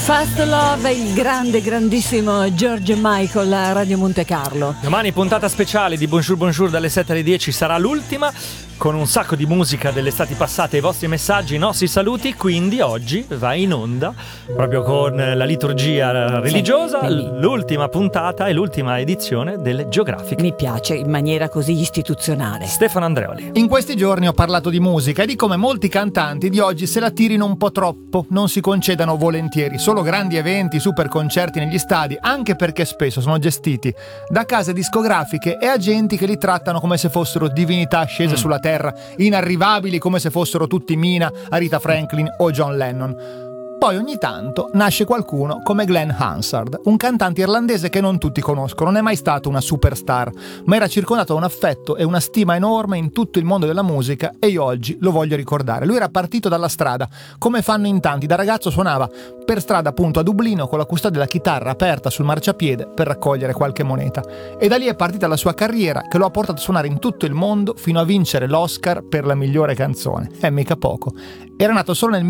Fast Love, il grandissimo George Michael a Radio Monte Carlo. Domani puntata speciale di Bonjour Bonjour dalle 7 alle 10, sarà l'ultima, con un sacco di musica delle estati passate, i vostri messaggi, i nostri saluti. Quindi oggi va in onda proprio con la liturgia religiosa, l'ultima puntata e l'ultima edizione delle Geografiche. Mi piace, in maniera così istituzionale. Stefano Andreoli. In questi giorni ho parlato di musica e di come molti cantanti di oggi se la tirino un po' troppo, non si concedano volentieri solo grandi eventi, super concerti negli stadi, anche perché spesso sono gestiti da case discografiche e agenti che li trattano come se fossero divinità scese sulla terra, inarrivabili come se fossero tutti Mina, Aretha Franklin o John Lennon. Poi ogni tanto nasce qualcuno come Glenn Hansard, un cantante irlandese che non tutti conoscono, non è mai stato una superstar, ma era circondato da un affetto e una stima enorme in tutto il mondo della musica e io oggi lo voglio ricordare. Lui era partito dalla strada, come fanno in tanti, da ragazzo suonava per strada appunto a Dublino con la custodia della chitarra aperta sul marciapiede per raccogliere qualche moneta. E da lì è partita la sua carriera che lo ha portato a suonare in tutto il mondo fino a vincere l'Oscar per la migliore canzone. Mica poco. Era nato solo nel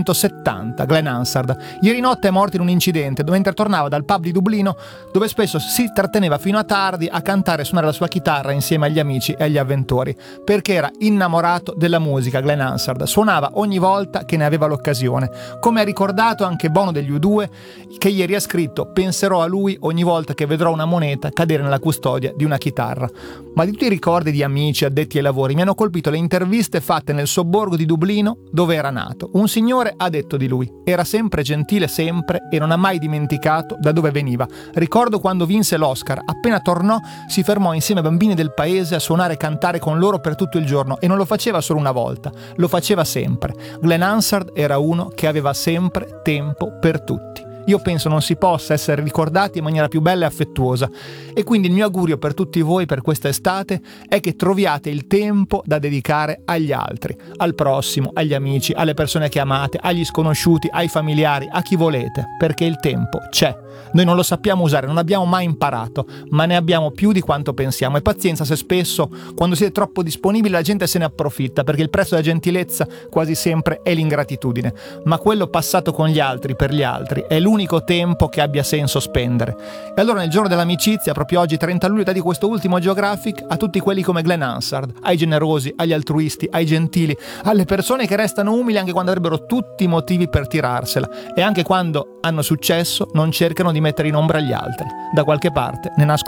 1970, Glenn Hansard. Ieri notte è morto in un incidente mentre tornava dal pub di Dublino, dove spesso si tratteneva fino a tardi a cantare e suonare la sua chitarra insieme agli amici e agli avventori, perché era innamorato della musica. Glenn Hansard suonava ogni volta che ne aveva l'occasione, come ha ricordato anche Bono degli U2, che ieri ha scritto: penserò a lui ogni volta che vedrò una moneta cadere nella custodia di una chitarra. Ma di tutti i ricordi di amici addetti ai lavori mi hanno colpito le interviste fatte nel sobborgo di Dublino dove era nato. Un signore ha detto di lui: era sempre gentile, sempre, e non ha mai dimenticato da dove veniva. Ricordo quando vinse l'Oscar, appena tornò si fermò insieme ai bambini del paese a suonare e cantare con loro per tutto il giorno, e non lo faceva solo una volta, lo faceva sempre. Glenn Hansard era uno che aveva sempre tempo per tutti. Io penso non si possa essere ricordati in maniera più bella e affettuosa, e quindi il mio augurio per tutti voi per questa estate è che troviate il tempo da dedicare agli altri, al prossimo, agli amici, alle persone che amate, agli sconosciuti, ai familiari, a chi volete, perché il tempo c'è. Noi non lo sappiamo usare, non abbiamo mai imparato, ma ne abbiamo più di quanto pensiamo. E pazienza se spesso, quando siete troppo disponibili, la gente se ne approfitta, perché il prezzo della gentilezza quasi sempre è l'ingratitudine. Ma quello passato con gli altri, per gli altri, è l'unico tempo che abbia senso spendere. E allora nel giorno dell'amicizia, proprio oggi 30 luglio, dedico questo ultimo Geographic a tutti quelli come Glenn Hansard, ai generosi, agli altruisti, ai gentili, alle persone che restano umili anche quando avrebbero tutti i motivi per tirarsela, e anche quando hanno successo non cercano di mettere in ombra gli altri. Da qualche parte ne nascono